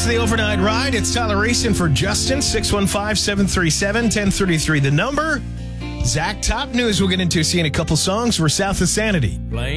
It's the Overnight Ride. It's Tyler Reeson for Justin, 615-737-1033. The number. Zach, top news we'll get into. Seeing a couple songs. We're South of Sanity.